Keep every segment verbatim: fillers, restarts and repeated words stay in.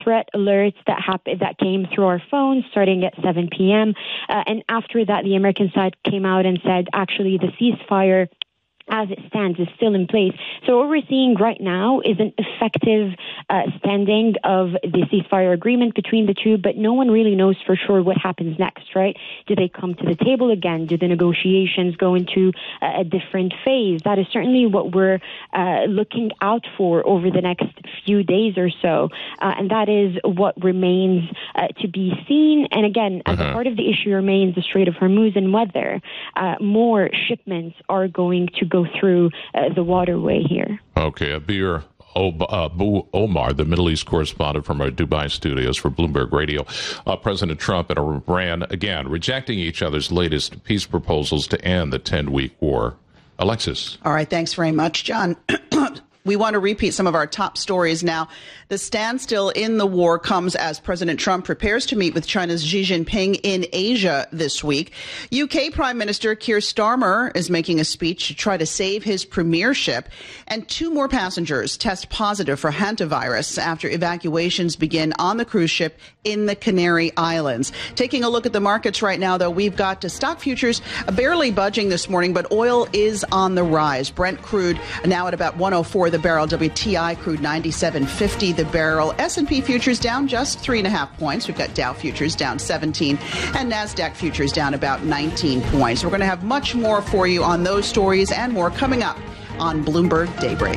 threat alerts that happened that came through our phones starting at seven p.m. Uh, and after that, the American side came out and said, actually, the ceasefire as it stands is still in place. So what we're seeing right now is an effective uh, standing of the ceasefire agreement between the two, but no one really knows for sure what happens next, right? Do they come to the table again? Do the negotiations go into a, a different phase? That is certainly what we're uh, looking out for over the next few days or so, uh, and that is what remains uh, to be seen. And again, as uh-huh. a part of the issue remains the Strait of Hormuz and whether uh, more shipments are going to go through uh, the waterway here. Okay, Abir Abu Omar, the Middle East correspondent from our Dubai studios for Bloomberg Radio. Uh, President Trump and Iran, again, rejecting each other's latest peace proposals to end the ten-week war. Alexis. All right, thanks very much, John. We want to repeat some of our top stories now. The standstill in the war comes as President Trump prepares to meet with China's Xi Jinping in Asia this week. U K Prime Minister Keir Starmer is making a speech to try to save his premiership. And two more passengers test positive for hantavirus after evacuations begin on the cruise ship in the Canary Islands. Taking a look at the markets right now, though, we've got stock futures barely budging this morning, but oil is on the rise. Brent crude now at about one oh four the barrel. W T I crude ninety-seven fifty the barrel. S and P futures down just three and a half points. We've got Dow futures down seventeen and NASDAQ futures down about nineteen points. We're going to have much more for you on those stories and more coming up on Bloomberg Daybreak.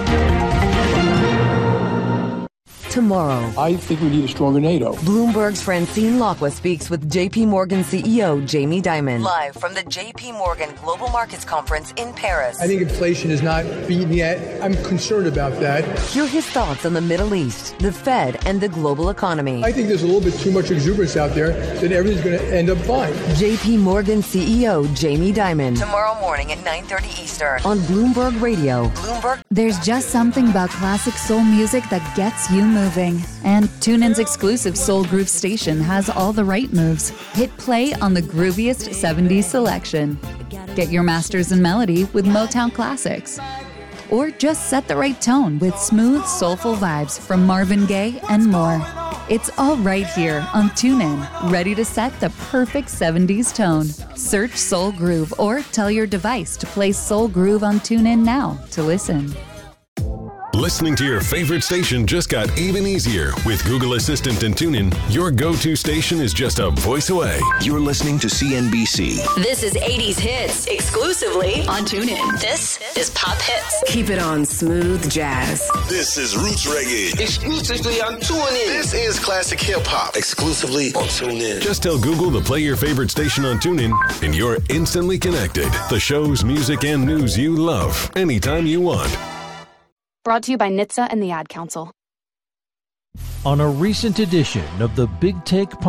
Tomorrow, I think we need a stronger NATO. Bloomberg's Francine Lacqua speaks with J P Morgan C E O Jamie Dimon. Live from the J P Morgan Global Markets Conference in Paris. I think inflation is not beaten yet. I'm concerned about that. Hear his thoughts on the Middle East, the Fed, and the global economy. I think there's a little bit too much exuberance out there that everything's going to end up fine. J P Morgan C E O Jamie Dimon. Tomorrow morning at nine thirty Eastern on Bloomberg Radio. Bloomberg. There's just something about classic soul music that gets you moving. And TuneIn's exclusive Soul Groove station has all the right moves. Hit play on the grooviest seventies selection. Get your masters in melody with Motown classics. Or just set the right tone with smooth, soulful vibes from Marvin Gaye and more. It's all right here on TuneIn, ready to set the perfect seventies tone. Search Soul Groove or tell your device to play Soul Groove on TuneIn now to listen. Listening to your favorite station just got even easier. With Google Assistant and TuneIn, your go-to station is just a voice away. You're listening to C N B C. This is eighties hits exclusively on TuneIn. This is Pop Hits. Keep it on smooth jazz. This is Roots Reggae exclusively on TuneIn. This is classic hip hop exclusively on TuneIn. Just tell Google to play your favorite station on TuneIn, and you're instantly connected. The shows, music, and news you love anytime you want. Brought to you by N H T S A and the Ad Council. On a recent edition of the Big Take Podcast.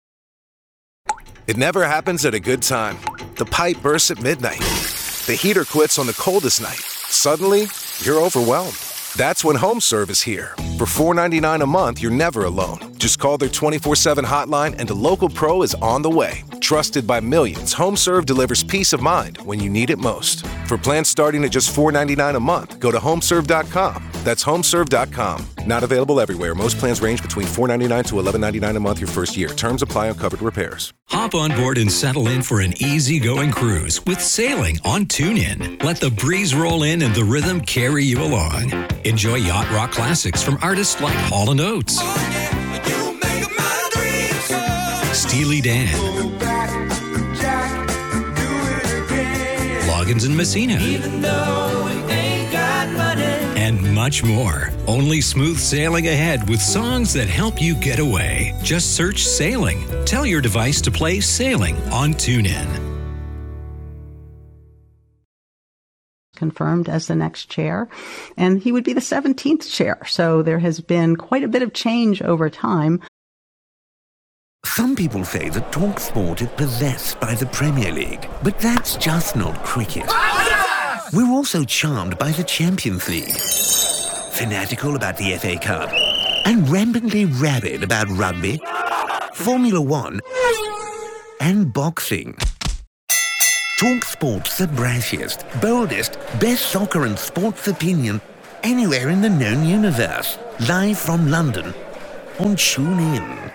It never happens at a good time. The pipe bursts at midnight. The heater quits on the coldest night. Suddenly, you're overwhelmed. That's when HomeServe is here. For four dollars and ninety-nine cents a month, you're never alone. Just call their twenty-four seven hotline and a local pro is on the way. Trusted by millions, HomeServe delivers peace of mind when you need it most. For plans starting at just four dollars and ninety-nine cents a month, go to homeserve dot com. That's homeserve dot com. Not available everywhere. Most plans range between four dollars and ninety-nine cents to eleven dollars and ninety-nine cents a month your first year. Terms apply on covered repairs. Hop on board and settle in for an easygoing cruise with sailing on TuneIn. Let the breeze roll in and the rhythm carry you along. Enjoy yacht rock classics from artists like Hall and Oates, Steely Dan, Loggins and Messina, and much more. Only smooth sailing ahead with songs that help you get away. Just search Sailing. Tell your device to play Sailing on TuneIn. Confirmed as the next chair, and he would be the seventeenth chair. So there has been quite a bit of change over time. Some people say that TalkSport is possessed by the Premier League, but that's just not cricket. We're also charmed by the Champions League, fanatical about the F A Cup, and rampantly rabid about rugby, Formula One, and boxing. TalkSport's the brashiest, boldest, best soccer and sports opinion anywhere in the known universe. Live from London, on TuneIn.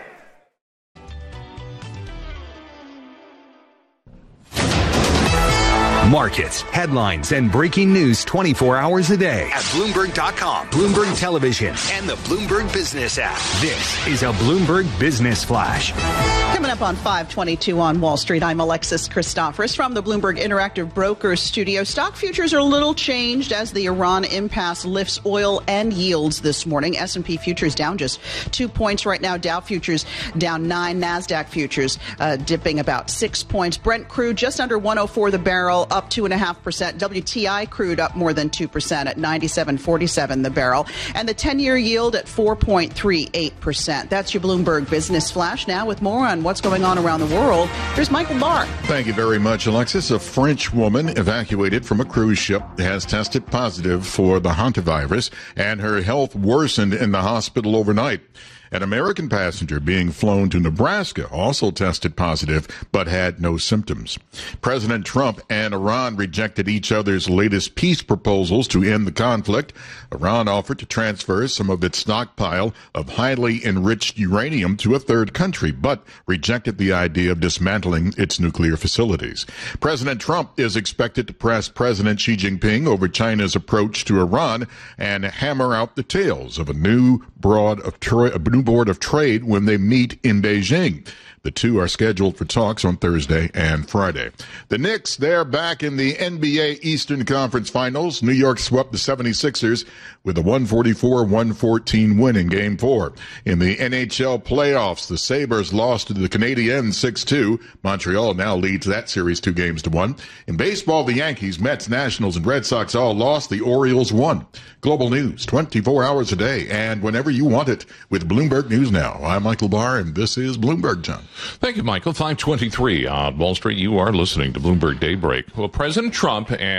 Markets, headlines, and breaking news twenty-four hours a day at Bloomberg dot com, Bloomberg Television, and the Bloomberg Business app. This is a Bloomberg Business Flash. Coming up on five twenty-two on Wall Street, I'm Alexis Christoforous from the Bloomberg Interactive Brokers studio. Stock futures are a little changed as the Iran impasse lifts oil and yields this morning. S and P futures down just two points right now. Dow futures down nine. NASDAQ futures uh, dipping about six points. Brent crude just under one oh four the barrel, up two point five percent. W T I crude up more than two percent at ninety-seven forty-seven the barrel. And the ten-year yield at four point three eight percent. That's your Bloomberg Business Flash. Now with more on what's going on around the world, here's Michael Barr. Thank you very much, Alexis. A French woman evacuated from a cruise ship has tested positive for the hantavirus, and her health worsened in the hospital overnight. An American passenger being flown to Nebraska also tested positive but had no symptoms. President Trump and Iran rejected each other's latest peace proposals to end the conflict. Iran offered to transfer some of its stockpile of highly enriched uranium to a third country, but rejected the idea of dismantling its nuclear facilities. President Trump is expected to press President Xi Jinping over China's approach to Iran and hammer out the details of a new broad of tra- a new board of trade when they meet in Beijing. The two are scheduled for talks on Thursday and Friday. The Knicks, they're back in the N B A Eastern Conference Finals. New York swept the seventy-sixers with a one forty-four one fourteen win in Game four. In the N H L playoffs, the Sabres lost to the Canadiens six two. Montreal now leads that series two games to one. In baseball, the Yankees, Mets, Nationals, and Red Sox all lost. The Orioles won. Global news, twenty-four hours a day, and whenever you want it with Bloomberg News Now. I'm Michael Barr, and this is Bloomberg Time. Thank you, Michael. five twenty-three on Wall Street. You are listening to Bloomberg Daybreak. Well, President Trump and